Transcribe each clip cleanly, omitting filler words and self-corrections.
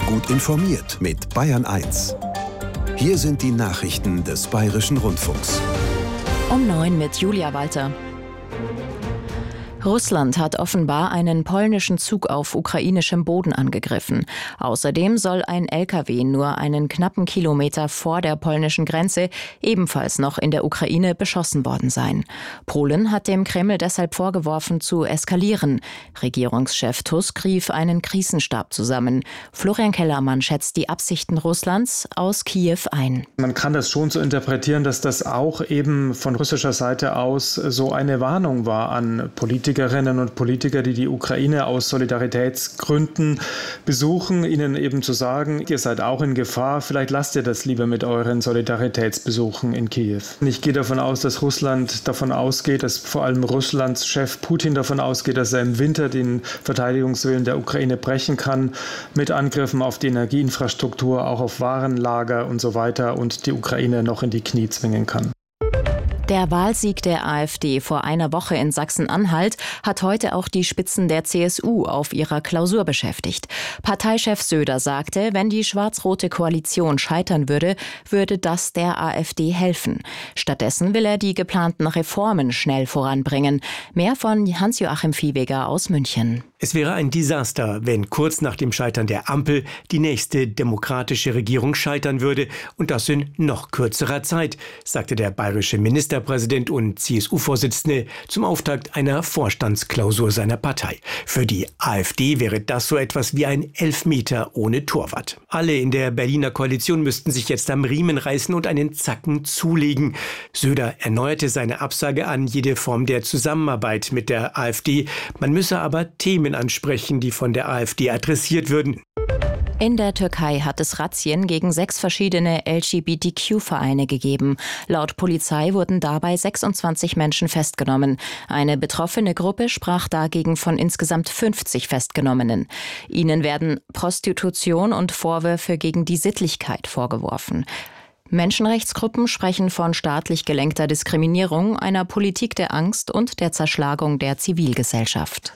Gut informiert mit Bayern 1. Hier sind die Nachrichten des Bayerischen Rundfunks. Um 9 mit Julia Walter. Russland hat offenbar einen polnischen Zug auf ukrainischem Boden angegriffen. Außerdem soll ein LKW nur einen knappen Kilometer vor der polnischen Grenze, ebenfalls noch in der Ukraine, beschossen worden sein. Polen hat dem Kreml deshalb vorgeworfen, zu eskalieren. Regierungschef Tusk rief einen Krisenstab zusammen. Florian Kellermann schätzt die Absichten Russlands aus Kiew ein. Man kann das schon so interpretieren, dass das auch eben von russischer Seite aus so eine Warnung war an Politikerinnen und Politiker, die die Ukraine aus Solidaritätsgründen besuchen, ihnen eben zu sagen, ihr seid auch in Gefahr, vielleicht lasst ihr das lieber mit euren Solidaritätsbesuchen in Kiew. Ich gehe davon aus, dass Russland davon ausgeht, dass vor allem Russlands Chef Putin davon ausgeht, dass er im Winter den Verteidigungswillen der Ukraine brechen kann, mit Angriffen auf die Energieinfrastruktur, auch auf Warenlager und so weiter und die Ukraine noch in die Knie zwingen kann. Der Wahlsieg der AfD vor einer Woche in Sachsen-Anhalt hat heute auch die Spitzen der CSU auf ihrer Klausur beschäftigt. Parteichef Söder sagte, wenn die schwarz-rote Koalition scheitern würde, würde das der AfD helfen. Stattdessen will er die geplanten Reformen schnell voranbringen. Mehr von Hans-Joachim Viehweger aus München. Es wäre ein Desaster, wenn kurz nach dem Scheitern der Ampel die nächste demokratische Regierung scheitern würde und das in noch kürzerer Zeit, sagte der bayerische Ministerpräsident und CSU-Vorsitzende zum Auftakt einer Vorstandsklausur seiner Partei. Für die AfD wäre das so etwas wie ein Elfmeter ohne Torwart. Alle in der Berliner Koalition müssten sich jetzt am Riemen reißen und einen Zacken zulegen. Söder erneuerte seine Absage an jede Form der Zusammenarbeit mit der AfD. Man müsse aber Themen ansprechen, die von der AfD adressiert würden. In der Türkei hat es Razzien gegen 6 verschiedene LGBTQ-Vereine gegeben. Laut Polizei wurden dabei 26 Menschen festgenommen. Eine betroffene Gruppe sprach dagegen von insgesamt 50 Festgenommenen. Ihnen werden Prostitution und Vorwürfe gegen die Sittlichkeit vorgeworfen. Menschenrechtsgruppen sprechen von staatlich gelenkter Diskriminierung, einer Politik der Angst und der Zerschlagung der Zivilgesellschaft.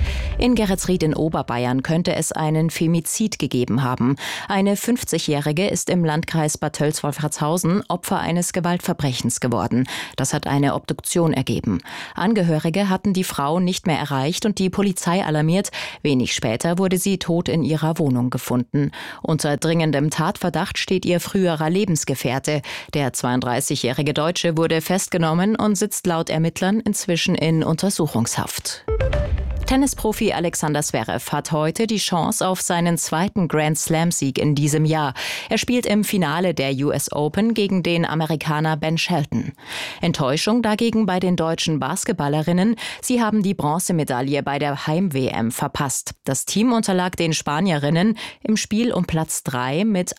In Geretsried in Oberbayern könnte es einen Femizid gegeben haben. Eine 50-Jährige ist im Landkreis Bad Tölz-Wolfratshausen Opfer eines Gewaltverbrechens geworden. Das hat eine Obduktion ergeben. Angehörige hatten die Frau nicht mehr erreicht und die Polizei alarmiert. Wenig später wurde sie tot in ihrer Wohnung gefunden. Unter dringendem Tatverdacht steht ihr früherer Lebensgefährte. Der 32-jährige Deutsche wurde festgenommen und sitzt laut Ermittlern inzwischen in Untersuchungshaft. Tennisprofi Alexander Zverev hat heute die Chance auf seinen zweiten Grand-Slam-Sieg in diesem Jahr. Er spielt im Finale der US Open gegen den Amerikaner Ben Shelton. Enttäuschung dagegen bei den deutschen Basketballerinnen. Sie haben die Bronzemedaille bei der Heim-WM verpasst. Das Team unterlag den Spanierinnen im Spiel um Platz 3 mit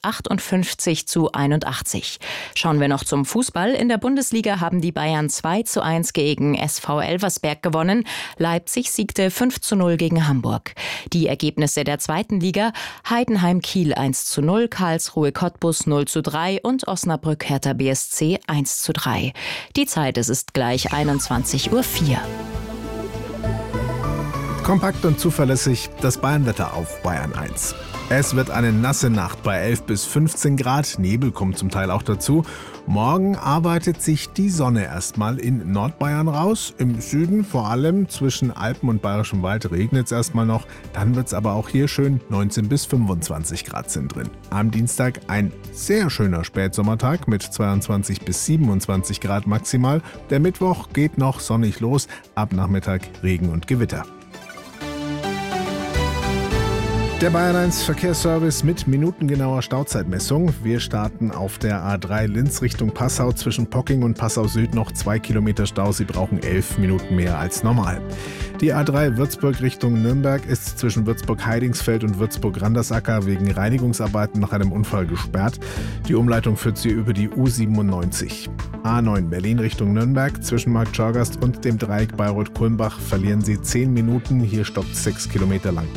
58:81. Schauen wir noch zum Fußball. In der Bundesliga haben die Bayern 2:1 gegen SV Elversberg gewonnen. Leipzig siegte 5:0 gegen Hamburg. Die Ergebnisse der zweiten Liga: Heidenheim-Kiel 1:0, Karlsruhe Cottbus 0:3 und Osnabrück-Hertha BSC 1:3. Die Zeit, es ist gleich 21:04 Uhr. Kompakt und zuverlässig das Bayernwetter auf Bayern 1. Es wird eine nasse Nacht bei 11 bis 15 Grad. Nebel kommt zum Teil auch dazu. Morgen arbeitet sich die Sonne erstmal in Nordbayern raus. Im Süden, vor allem zwischen Alpen und Bayerischem Wald, regnet es erstmal noch. Dann wird es aber auch hier schön. 19 bis 25 Grad sind drin. Am Dienstag ein sehr schöner Spätsommertag mit 22 bis 27 Grad maximal. Der Mittwoch geht noch sonnig los. Ab Nachmittag Regen und Gewitter. Der Bayern 1 Verkehrsservice mit minutengenauer Stauzeitmessung. Wir starten auf der A3 Linz Richtung Passau. Zwischen Pocking und Passau Süd noch 2 Kilometer Stau. Sie brauchen 11 Minuten mehr als normal. Die A3 Würzburg Richtung Nürnberg ist zwischen Würzburg-Heidingsfeld und Würzburg-Randersacker wegen Reinigungsarbeiten nach einem Unfall gesperrt. Die Umleitung führt sie über die U97. A9 Berlin Richtung Nürnberg. Zwischen Markt Schorgast und dem Dreieck Bayreuth-Kulmbach verlieren Sie 10 Minuten. Hier stoppt 6 Kilometer lang.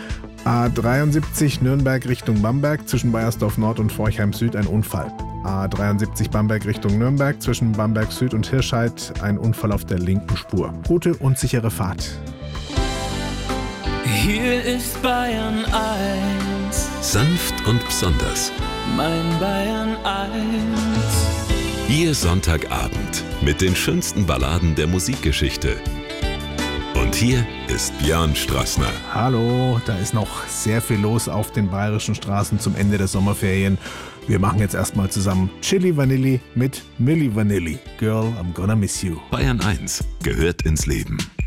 A73 Nürnberg Richtung Bamberg, zwischen Baiersdorf Nord und Forchheim Süd ein Unfall. A73 Bamberg Richtung Nürnberg, zwischen Bamberg Süd und Hirscheid ein Unfall auf der linken Spur. Gute und sichere Fahrt. Hier ist Bayern 1. Sanft und besonders. Mein Bayern 1. Ihr Sonntagabend mit den schönsten Balladen der Musikgeschichte. Und hier ist Björn Strassner. Hallo, da ist noch sehr viel los auf den bayerischen Straßen zum Ende der Sommerferien. Wir machen jetzt erstmal zusammen Chili Vanilli mit Milli Vanilli. Girl, I'm gonna miss you. Bayern 1 gehört ins Leben.